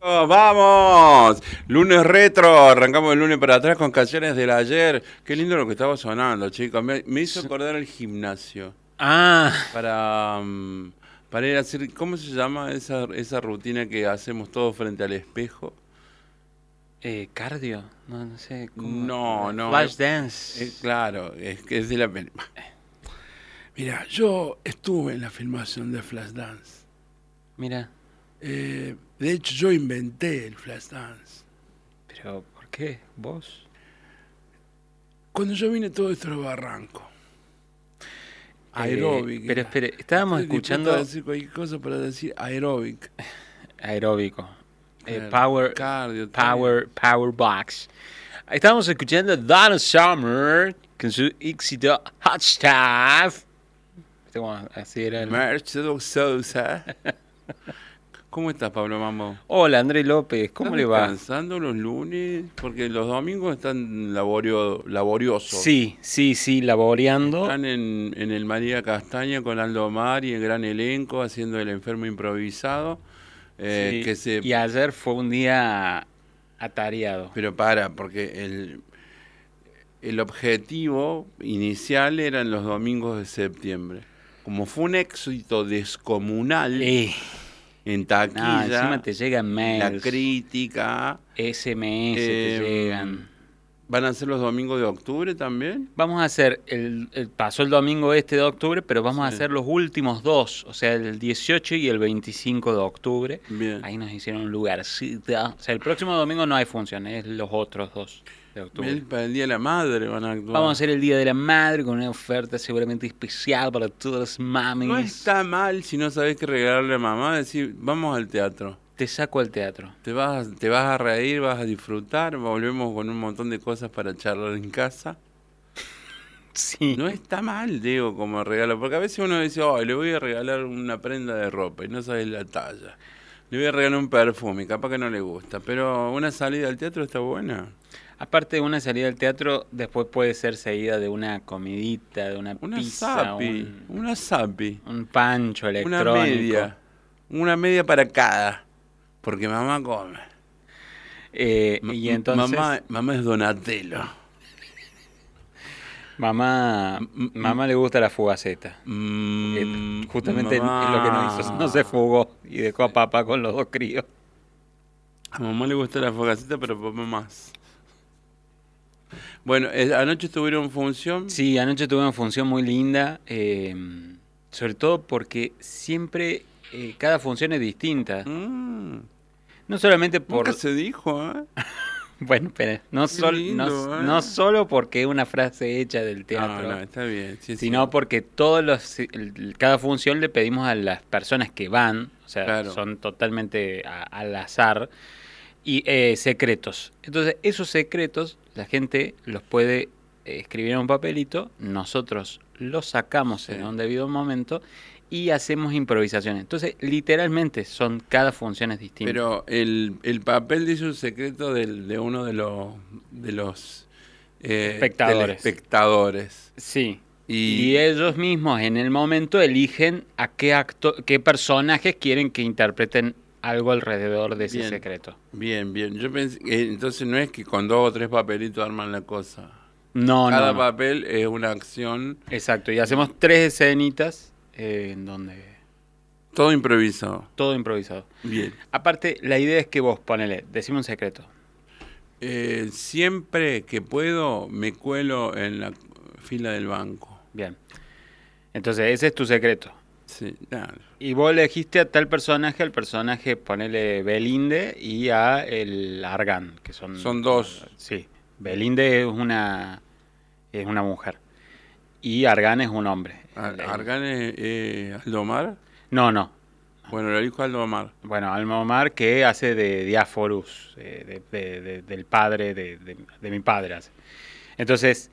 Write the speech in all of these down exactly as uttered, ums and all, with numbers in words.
Oh, ¡vamos! Lunes retro, arrancamos el lunes para atrás con canciones del ayer. Qué lindo lo que estaba sonando, chicos. Me, me hizo acordar el gimnasio. Ah, Para, um, para ir a hacer, ¿cómo se llama esa, esa rutina que hacemos todos frente al espejo? eh, cardio, no, no sé cómo. No, eh, no. Flash Es, dance. es claro, es que es de la peli- Mira, yo estuve en la filmación de Flashdance. Mira, Eh, de hecho, yo inventé el Flashdance. pero ¿por qué? ¿Vos? Cuando yo vine todo esto era barranco. Aeróbic. Eh, pero era. espere, estábamos Estoy dispuesto escuchando a decir cualquier cosa para decir aeróbic. aeróbico. Eh, Claro, power, cardio, power, power box. Estábamos escuchando Donna Summer con su éxito Hot Stuff. ¿Viste cómo así era el- Marcelo Sousa. ¿Cómo estás, Pablo Mambo? Hola, Andrés López, ¿cómo ¿Estás le va? descansando los lunes? Porque los domingos están laborio, laboriosos. Sí, sí, sí, laboreando. Están en, en el María Castaña con Aldo Mar y el gran elenco haciendo el enfermo improvisado. Eh, Sí, que se... y ayer fue un día atareado. Pero para, porque el, el objetivo inicial eran los domingos de septiembre. Como fue un éxito descomunal Eh, en no, taquilla, encima te llegan la mails, crítica, S M S te eh, llegan. ¿van a ser los domingos de octubre también? Vamos a hacer, el, el- pasó el domingo este de octubre, pero vamos a Sí. hacer los últimos dos, o sea, el dieciocho y el veinticinco de octubre. Bien. Ahí nos hicieron un lugarcito. O sea, el próximo domingo no hay función, es los otros dos de octubre. Bien, para el Día de la Madre van a actuar. Vamos a hacer el Día de la Madre con una oferta seguramente especial para todas las mamis. No está mal si no sabés qué regalarle a mamá, decir, vamos al teatro. Te saco al teatro. Te vas, te vas a reír, vas a disfrutar, volvemos con un montón de cosas para charlar en casa. Sí. No está mal, digo, como regalo, porque a veces uno dice, oh, le voy a regalar una prenda de ropa y no sabes la talla. Le voy a regalar un perfume, capaz que no le gusta, pero una salida al teatro está buena. Aparte de una salida al teatro, después puede ser seguida de una comidita, de una, Una pizza, zapi, un, una zapi, un pancho una electrónico. media, una media para cada, porque mamá come. Eh, Ma- y entonces, mamá, mamá es Donatello. mamá, mamá le gusta la fugaceta. Mm, Que justamente mamá- es lo que no hizo, no se fugó y dejó a papá con los dos críos. A mamá le gusta la fogacita, pero a papá más. Bueno, eh, anoche tuvieron función. Sí, anoche tuve una función muy linda, eh, sobre todo porque siempre eh, cada función es distinta. Mm, No solamente por... nunca se dijo, ¿eh? Bueno, pero no, Qué sol- lindo, no, ¿eh? no solo porque es una frase hecha del teatro, No, no, está bien. Sí, sino sí. porque todos los, el- cada función le pedimos a las personas que van, o sea, Claro. son totalmente a- al azar, y eh, secretos. Entonces, esos secretos la gente los puede eh, escribir en un papelito, nosotros los sacamos Sí. en un debido momento y hacemos improvisaciones. Entonces, literalmente son cada función es distinta. Pero el, el papel dice un secreto del, de uno de los de los eh, Espectadores. telespectadores. Sí. Y, Y ellos mismos en el momento eligen a qué acto, qué personajes quieren que interpreten algo alrededor de ese Bien. secreto. bien, bien. Yo pensé, eh, entonces no es que con dos o tres papelitos arman la cosa. No, Cada no, no. papel es una acción, Exacto. Y hacemos tres escenitas eh, en donde todo improvisado. todo improvisado. Bien. Aparte, la idea es que vos, ponele, decime un secreto. Eh, siempre que puedo me cuelo en la fila del banco. Bien. Entonces, ese es tu secreto. Sí, claro. Y vos elegiste a tal personaje, al personaje, ponele Belinde y a el Argan, que son... Son dos. Sí. Belinde es una, es una mujer. Y Argan es un hombre. Ar- El- el- Argan es eh, Aldomar. No, no. Bueno, lo dijo Aldomar. Bueno, Almomar que hace de Diáforus, eh, de- de- de- del padre, de, de- de mi padre. Hace. Entonces,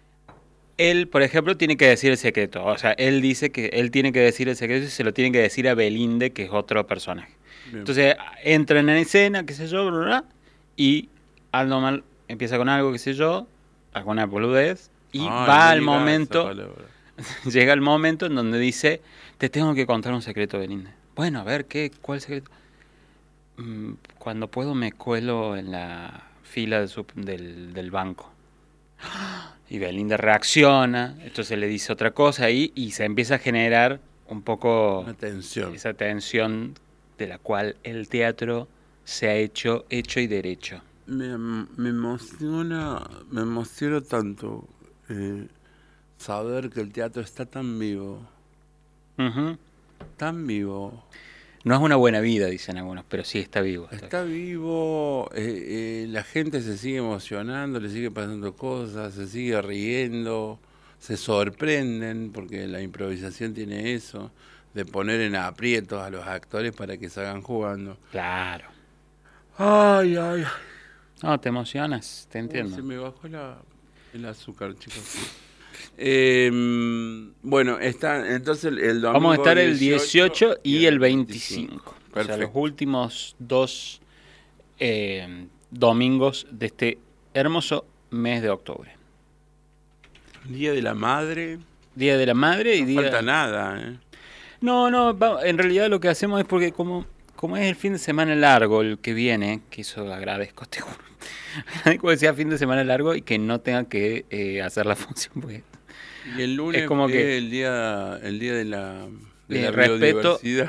él, por ejemplo, tiene que decir el secreto. O sea, él dice que él tiene que decir el secreto y se lo tiene que decir a Belinde, que es otro personaje. Bien. Entonces, entran en escena, qué sé yo, bla, bla, bla, y Aldomar empieza con algo, qué sé yo, alguna boludez, y Ay, va no al digas esa momento, palabra. llega el momento en donde dice, te tengo que contar un secreto, Belinde. Bueno, a ver, ¿qué? ¿Cuál secreto? mm, cuando puedo me cuelo en la fila del, sup- del, del banco. Y Belinda reacciona, entonces le dice otra cosa ahí y se empieza a generar un poco Una tensión. esa tensión de la cual el teatro se ha hecho hecho y derecho. Me, me emociona, me emociona tanto eh, saber que el teatro está tan vivo, Ujú. tan vivo. No es una buena vida, dicen algunos, pero sí está vivo. Está Está vivo, eh, eh, la gente se sigue emocionando, le sigue pasando cosas, se sigue riendo, se sorprenden, porque la improvisación tiene eso, de poner en aprietos a los actores para que salgan jugando. Claro. Ay, ay, ay. No, te emocionas, te Uy, entiendo. se me bajó la, el azúcar, chicos. Eh, bueno, está entonces el, el domingo Vamos a estar el dieciocho dieciocho y el veinticinco. O sea, los Perfecto. últimos dos eh, domingos de este hermoso mes de octubre. Día de la Madre. Día de la Madre y No día... falta nada, ¿eh? No, no, va- en realidad lo que hacemos es porque como, como es el fin de semana largo el que viene, que eso agradezco, te juro. Agradezco que sea fin de semana largo y que no tenga que eh, hacer la función, porque Y el lunes es como que... el día el día de la, de Eh, la respeto- biodiversidad.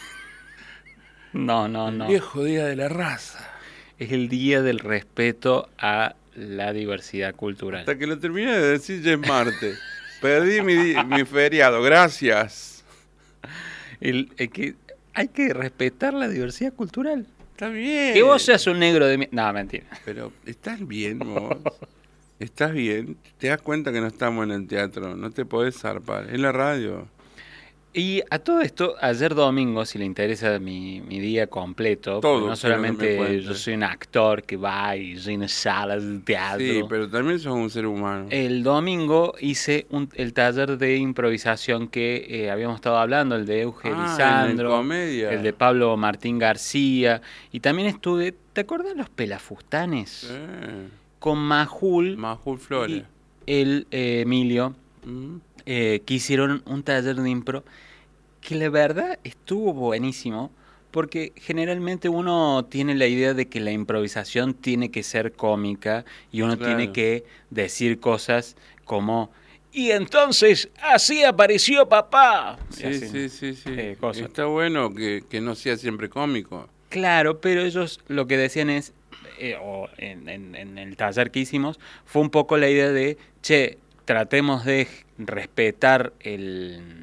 No, no, El no. viejo día de la raza. Es el día del respeto a la diversidad cultural. Hasta que lo terminé de decir ya es martes. Perdí mi, di- mi feriado, gracias. El, el que hay que respetar la diversidad cultural. Está bien. Que vos seas un negro de... mi- No, mentira. Pero estás bien vos. Estás bien. Te das cuenta que no estamos en el teatro. No te podés zarpar. Es la radio. Y a todo esto, ayer domingo, si le interesa mi, mi día completo, Todo porque no quiero que me solamente cuentes. yo soy un actor que va y llena salas de teatro. Sí, pero también sos un ser humano. El domingo hice un- el taller de improvisación que eh, habíamos estado hablando, el de Euge Ah, en el Lisandro, comedia. el de Pablo Martín García, y también estuve, ¿te acuerdas los Pelafustanes? Eh, Con Majul Majul y Flores. el eh, Emilio, Mm. eh, que hicieron un taller de impro que la verdad estuvo buenísimo, porque generalmente uno tiene la idea de que la improvisación tiene que ser cómica y uno Claro. tiene que decir cosas como y entonces así apareció papá. Y Sí, así, sí, sí, sí. eh, cosas. Está bueno que, que no sea siempre cómico. Claro, pero ellos lo que decían es, eh, o en, en- en el taller que hicimos, fue un poco la idea de, che, tratemos de respetar el...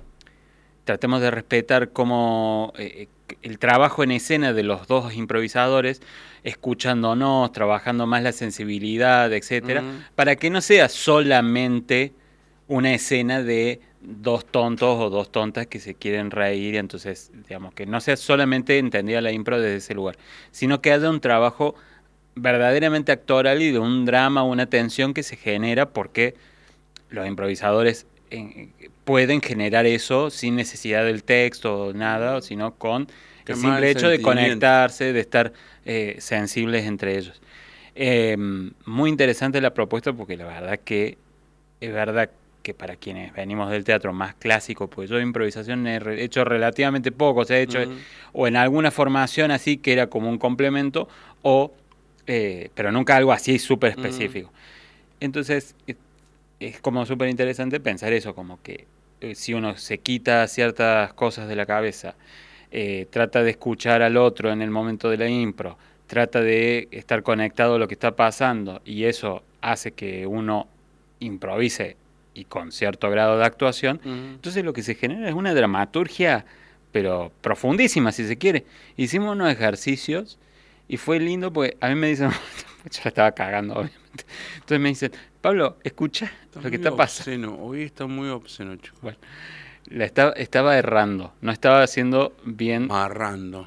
Tratemos de respetar como eh, el trabajo en escena de los dos improvisadores, escuchándonos, trabajando más la sensibilidad, etcétera, Ujú. para que no sea solamente una escena de dos tontos o dos tontas que se quieren reír, y entonces, digamos, que no sea solamente entendida la impro desde ese lugar, sino que haya un trabajo verdaderamente actoral y de un drama, una tensión que se genera porque los improvisadores eh, pueden generar eso sin necesidad del texto o nada, sino con Qué el mal simple hecho de sentimiento. conectarse, de estar eh, sensibles entre ellos. Eh, muy interesante la propuesta porque la verdad que es verdad que para quienes venimos del teatro más clásico, pues yo de improvisación he re- hecho relativamente poco, o sea, he hecho Ujú. o en alguna formación así que era como un complemento, o eh, pero nunca algo así súper específico. Entonces, eh, es como súper interesante pensar eso, como que eh, si uno se quita ciertas cosas de la cabeza, eh, trata de escuchar al otro en el momento de la impro, trata de estar conectado a lo que está pasando, y eso hace que uno improvise y con cierto grado de actuación, Ujú. entonces lo que se genera es una dramaturgia, pero profundísima si se quiere. Hicimos unos ejercicios y fue lindo porque a mí me dicen, yo la estaba cagando obviamente, entonces me dicen, Pablo, escucha Está lo que muy está pasando. obsceno. Hoy está muy obsceno, chico. Bueno, la estaba, estaba errando, no estaba haciendo bien, Marrando.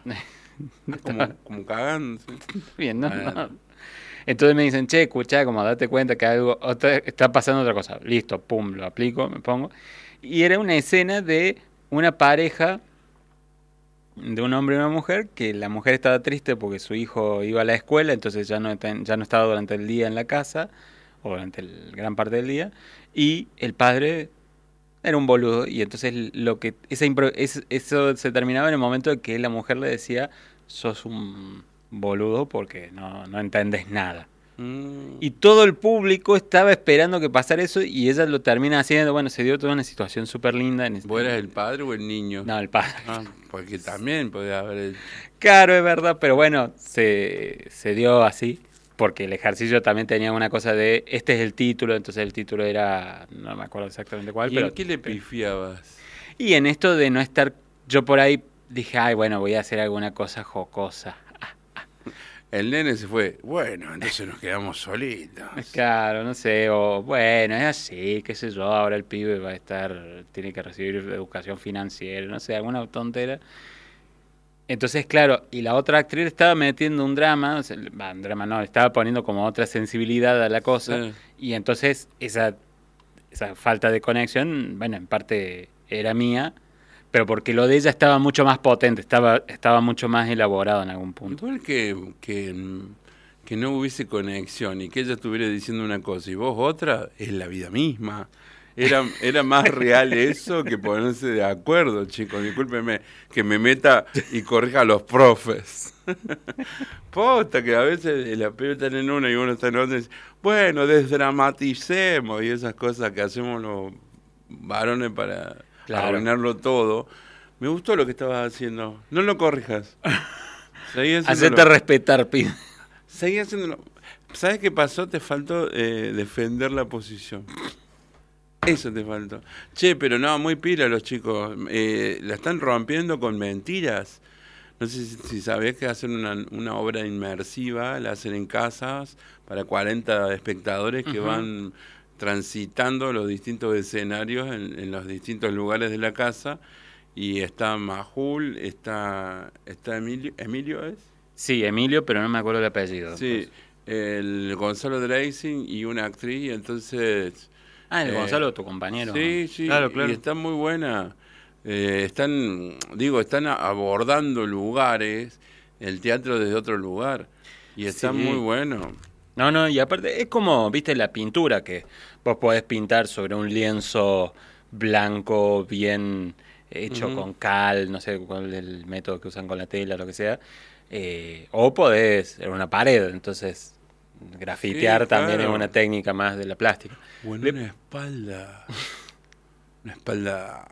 como, como cagando. ¿sí? bien, ¿no? Bueno. No. Entonces me dicen, che, escucha, como date cuenta que algo otra, está pasando otra cosa. Listo, pum, lo aplico, me pongo. Y era una escena de una pareja, de un hombre y una mujer, que la mujer estaba triste porque su hijo iba a la escuela, entonces ya no, está- ya no estaba durante el día en la casa, o durante el, gran parte del día, y el padre era un boludo, y entonces lo que esa impro- es- eso se terminaba en el momento de que la mujer le decía, sos un boludo porque no, no entendés nada. Mm. Y todo el público estaba esperando que pasara eso y ella lo termina haciendo. Bueno, se dio toda una situación súper linda. En este... ¿Vos eras el padre o el niño? No, el padre. Ah, porque también podía haber... Claro, es verdad, pero bueno, se, se dio así. Porque el ejercicio también tenía una cosa de, este es el título, entonces el título era, no me acuerdo exactamente cuál. ¿Y pero en qué le pifiabas? Y en esto de no estar, yo por ahí dije, ay, bueno, voy a hacer alguna cosa jocosa. El nene se fue, bueno, entonces nos quedamos solitos. Claro, no sé, o bueno, es así, qué sé yo, ahora el pibe va a estar, tiene que recibir educación financiera, no sé, alguna tontera. Entonces, claro, y la otra actriz estaba metiendo un drama, o sea, un drama no, estaba poniendo como otra sensibilidad a la cosa, Sí. y entonces esa, esa falta de conexión, bueno, en parte era mía, pero porque lo de ella estaba mucho más potente, estaba, estaba mucho más elaborado en algún punto. Igual que, que, que no hubiese conexión y que ella estuviera diciendo una cosa y vos otra, es la vida misma. Era, era más real eso que ponerse de acuerdo, chicos. Discúlpeme que me meta y corrija a los profes. Posta, que a veces la pelota está en una y uno está en otra. Y dice, bueno, desdramaticemos y esas cosas que hacemos los varones para Claro. arruinarlo todo. Me gustó lo que estabas haciendo. No lo corrijas. Seguí haciéndolo. Hacerte respetar, pibe. Seguí haciéndolo. ¿Sabes qué pasó? Te faltó eh, defender la posición. Eso te faltó. Che, pero no, muy pila los chicos. Eh, la están rompiendo con mentiras. No sé si, si sabés que hacen una, una obra inmersiva, la hacen en casas para cuarenta espectadores que Ujú. van transitando los distintos escenarios en, en los distintos lugares de la casa. Y está Majul, está, está Emilio, ¿Emilio es? Sí, Emilio, pero no me acuerdo el apellido. Sí, el Gonzalo Dreising y una actriz, y entonces... Ah, el Eh, Gonzalo, tu compañero. Sí, sí, Claro, claro. y está muy buena. Eh, están, digo, están a- abordando lugares, el teatro desde otro lugar, y está Sí. muy bueno. No, no, y aparte es como, viste, la pintura, que vos podés pintar sobre un lienzo blanco bien hecho Ujú. con cal, no sé cuál es el método que usan con la tela, lo que sea, eh, o podés en una pared, entonces grafitear Sí, también claro. es una técnica más de la plástica. O en Le- una espalda, una espalda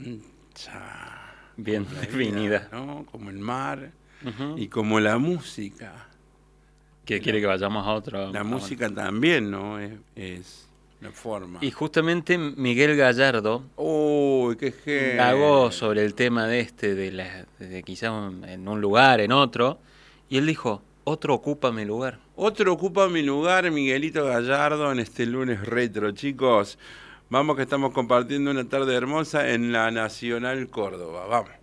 ancha, Bien como la vida, definida. ¿no? Como el mar, Ujú. y como la música. Que quiere que vayamos a otro. La a- música también, ¿no? Es, es la forma. Y justamente Miguel Gallardo Uy, qué genio. indagó sobre el tema de este, de, la, de quizás un- en un lugar, en otro, y él dijo, otro ocupa mi lugar. Otro ocupa mi lugar, Miguelito Gallardo, en este lunes retro, chicos. Vamos que estamos compartiendo una tarde hermosa en la Nacional Córdoba. Vamos.